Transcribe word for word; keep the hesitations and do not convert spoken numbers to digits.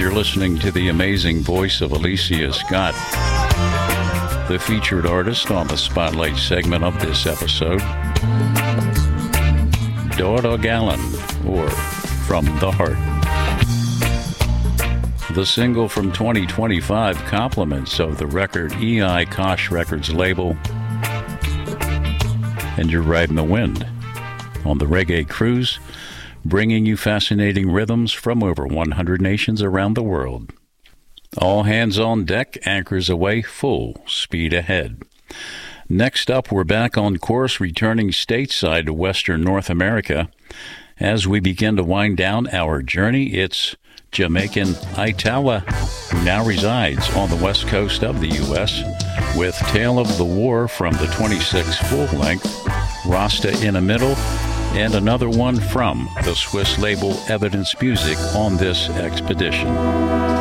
You're listening to the amazing voice of Alicia Scott, the featured artist on the Spotlight segment of this episode. Dora Gallen, or From the Heart. The single from twenty twenty-five compliments of the record E I Kosh Records label. And you're riding the wind on the Reggae Cruise, bringing you fascinating rhythms from over one hundred nations around the world. All hands on deck, anchors away, full speed ahead. Next up, we're back on course, returning stateside to Western North America. As we begin to wind down our journey, it's Jamaican Itawa, who now resides on the west coast of the U S, with Tale of the War from the twenty-six full-length, Rasta in the Middle, and another one from the Swiss label Evidence Music on this expedition.